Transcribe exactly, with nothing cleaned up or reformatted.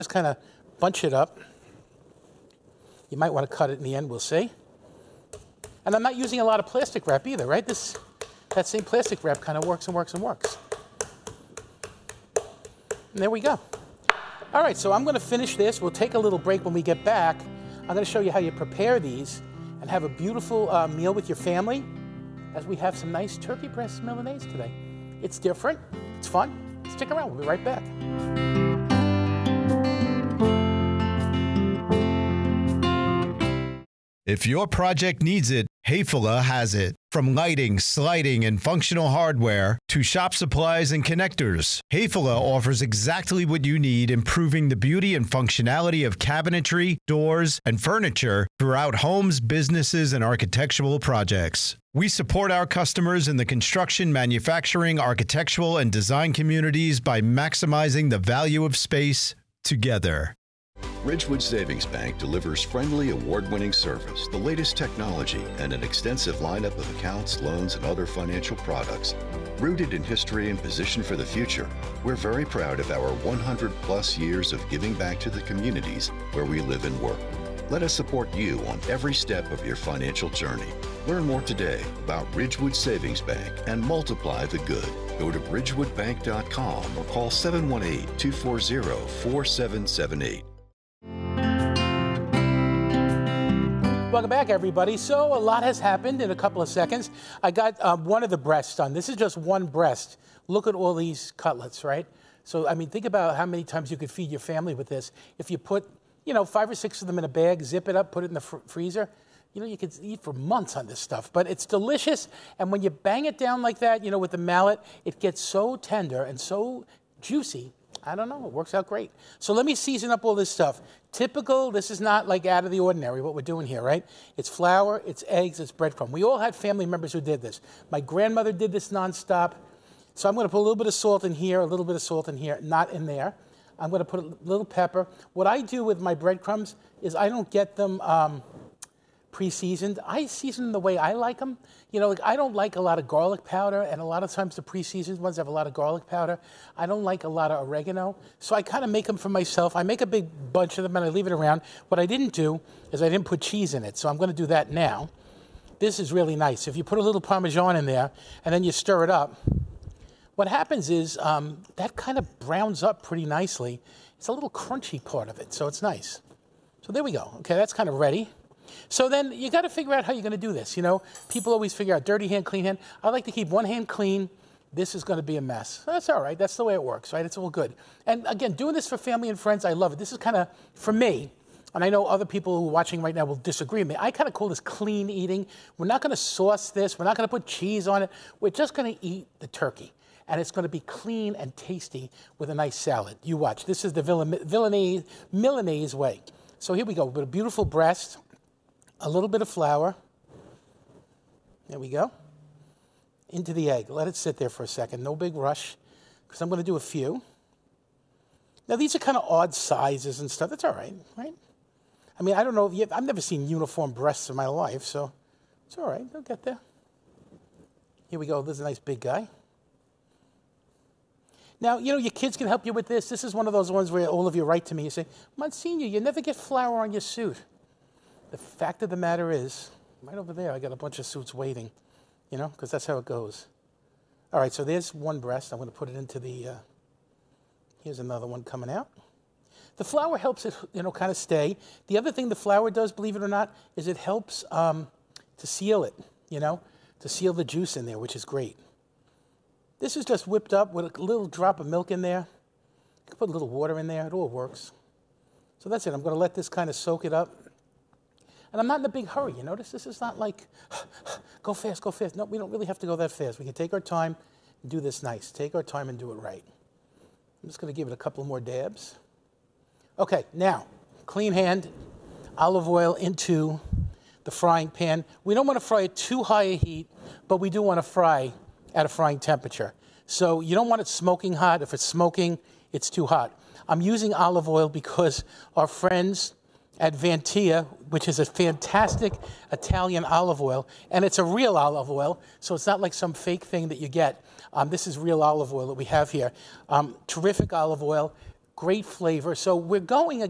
Just kind of bunch it up. You might want to cut it in the end, we'll see. And I'm not using a lot of plastic wrap either, right? This, that same plastic wrap kind of works and works and works. And there we go. All right, so I'm going to finish this. We'll take a little break when we get back. I'm going to show you how you prepare these and have a beautiful uh, meal with your family as we have some nice turkey breast Milanese today. It's different. It's fun. Stick around. We'll be right back. If your project needs it, Hayfula has it. From lighting, sliding, and functional hardware to shop supplies and connectors, Hayfula offers exactly what you need, improving the beauty and functionality of cabinetry, doors, and furniture throughout homes, businesses, and architectural projects. We support our customers in the construction, manufacturing, architectural, and design communities by maximizing the value of space together. Ridgewood Savings Bank delivers friendly, award-winning service, the latest technology, and an extensive lineup of accounts, loans, and other financial products. Rooted in history and positioned for the future, we're very proud of our one hundred plus years of giving back to the communities where we live and work. Let us support you on every step of your financial journey. Learn more today about Ridgewood Savings Bank and multiply the good. Go to ridgewood bank dot com or call seven one eight, two four zero, four seven seven eight. Welcome back, everybody. So a lot has happened in a couple of seconds. I got um, one of the breasts done. This is just one breast. Look at all these cutlets, right? So, I mean, think about how many times you could feed your family with this. If you put, you know, five or six of them in a bag, zip it up, put it in the fr freezer, you know, you could eat for months on this stuff. But it's delicious, and when you bang it down like that, you know, with the mallet, it gets so tender and so juicy. I don't know, it works out great. So let me season up all this stuff. Typical, this is not like out of the ordinary what we're doing here, right? It's flour, it's eggs, it's breadcrumb. We all had family members who did this. My grandmother did this nonstop. So I'm gonna put a little bit of salt in here, a little bit of salt in here, not in there. I'm gonna put a little pepper. What I do with my breadcrumbs is I don't get them um, pre-seasoned. I season them the way I like them. You know, like I don't like a lot of garlic powder, and a lot of times the pre-seasoned ones have a lot of garlic powder. I don't like a lot of oregano, so I kind of make them for myself. I make a big bunch of them and I leave it around. What I didn't do is I didn't put cheese in it, so I'm going to do that now. This is really nice. If you put a little Parmesan in there and then you stir it up, what happens is um, that kind of browns up pretty nicely. It's a little crunchy part of it, so it's nice. So there we go. Okay, that's kind of ready. So then you got to figure out how you're going to do this. You know, people always figure out dirty hand, clean hand. I like to keep one hand clean. This is going to be a mess. That's all right. That's the way it works, right? It's all good. And again, doing this for family and friends, I love it. This is kind of, for me, and I know other people who are watching right now will disagree with me, I kind of call this clean eating. We're not going to sauce this. We're not going to put cheese on it. We're just going to eat the turkey. And it's going to be clean and tasty with a nice salad. You watch. This is the Milanese, Milanese way. So here we go with a beautiful breast. A little bit of flour. There we go. Into the egg. Let it sit there for a second. No big rush, because I'm going to do a few. Now, these are kind of odd sizes and stuff. That's all right, right? I mean, I don't know if you have, I've never seen uniform breasts in my life, so it's all right. They'll get there. Here we go. There's a nice big guy. Now, you know, your kids can help you with this. This is one of those ones where all of you write to me. You say, Monsignor, you never get flour on your suit. The fact of the matter is, right over there, I got a bunch of suits waiting, you know, because that's how it goes. All right, so there's one breast. I'm going to put it into the, uh, here's another one coming out. The flour helps it, you know, kind of stay. The other thing the flour does, believe it or not, is it helps um, to seal it, you know, to seal the juice in there, which is great. This is just whipped up with a little drop of milk in there. You can put a little water in there. It all works. So that's it. I'm going to let this kind of soak it up. And I'm not in a big hurry, you notice? This is not like, go fast, go fast. No, we don't really have to go that fast. We can take our time and do this nice. Take our time and do it right. I'm just going to give it a couple more dabs. Okay, now, clean hand, olive oil into the frying pan. We don't want to fry it too high a heat, but we do want to fry at a frying temperature. So you don't want it smoking hot. If it's smoking, it's too hot. I'm using olive oil because our friends at Vantia, which is a fantastic Italian olive oil, and it's a real olive oil, so it's not like some fake thing that you get. Um, this is real olive oil that we have here. Um, terrific olive oil, great flavor. So we're going